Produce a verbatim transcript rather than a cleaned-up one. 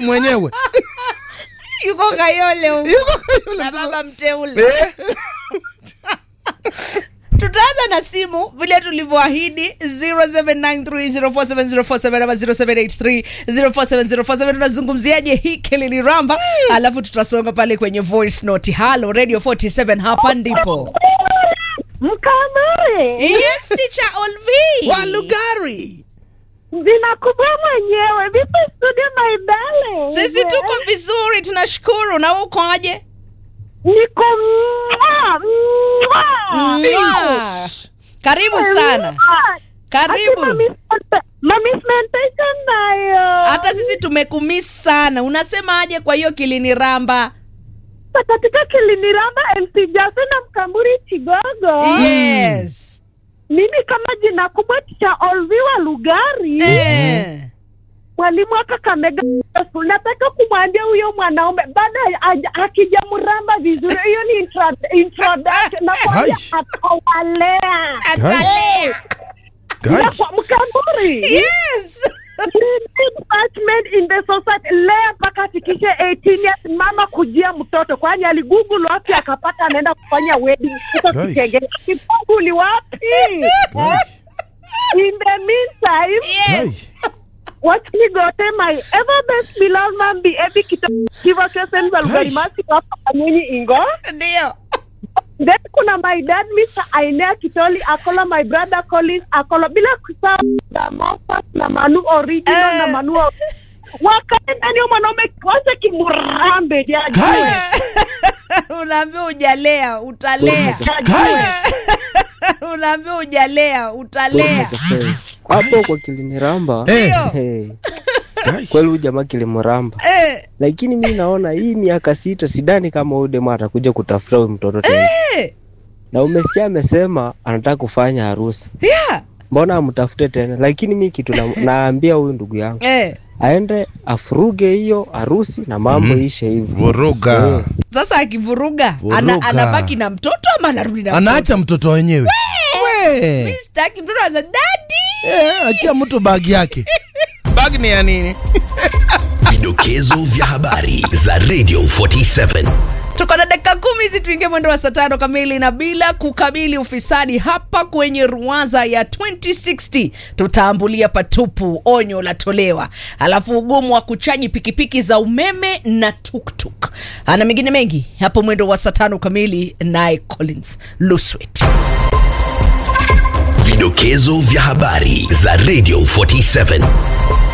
mwenyewe. Yuko Kayole huko. Yuko Kayole. Na baba mteule. Tutaanza na simu vile tulivyoahidi zero seven nine three zero four seven zero four seven ama zero seven eight three zero four seven zero four seven. Tunazungumziaje hii Kilini Ramba? Alafu tutasonga pale kwenye voice note. Hello Radio forty-seven, hapa ndipo. Mkamwe. Yes, teacher Olvi. Wa Lugari. Zina kubwa mwenyewe. Vipi studio my darling? Sisi tuko vizuri, tunashukuru. Na uko aje? Niko mwa, mwa. Mwah. Karibu sana. Karibu. Mami smentation nayo. Hata sisi tumekumiss sana. Unasema aje kwa hiyo Kilini Ramba? Katika Kilini Ramba M C Jaso na Mkamburi Chigogo. Yes. Mimi kama jina kubwa cha Olvi wa Lugari. Eh. Mwalimu aka Kamega. Nataka kumwambia huyo mwanaume baada akijamramba vizuri. Hiyo ni introduction na kwa atawalea. Atalea. Guys. Mkamburi. Yes. Department in the society lea paka fikishe eighteen years mama kujia mtoto kwani aligoogle wapi akapata anaenda kufanya wedding kutoka Kitengela. Google wapi? In the meantime, Yes. watch me go tell my ever best beloved man be ebi kito give us your sense of very much hapa kanyeni ingo. Ndio. Then kuna my dad Mister Ainea Kitoli Akola, my brother Collins Akola, bila kusahau na Mofas na Manu original uh. na Manu wakae ndani ya mwanaume kwanza kimurambe jaji. Unaambia ujalea utalea. Unaambia ujalea utalea. Hapo kwa Kilini Ramba. Eh. Kweli huyu jamaa Kilimramba. Eh. Lakini mimi naona hii miaka sita sidani kama huyu dema atakuja kutafuta huyu mtoto tena. Eh. Na umesikia amesema anataka kufanya harusi. Yeah. Mbona amtafute tena? Lakini mimi kitu na, naambia huyu ndugu yangu. Eh. Aende afuruge hiyo harusi na mambo mm. ishe hivi. Vuruga. Yeah. Sasa akivuruga ana, anabaki na mtoto ama anarudi na anaacha mtoto wenyewe. Wewe. Mimi sitaki mtoto aza daddy. Eh, achia mtu bag yake. Bag ni ya nini? Vidokezo vya habari za Radio forty-seven. Tuko na dakika kumi hizi tuingie mwendo wa saa tano kamili, na bila kukabili ufisadi hapa kwenye ruwaza ya twenty sixty tutaambulia patupu, onyo la tolewa. Alafu ugumu wa kuchaji pikipiki za umeme na tuktuk. Ana mengine mengi hapo mwendo wa saa tano kamili, naye Collins Luswet. Vidokezo vya habari za Radio forty-seven.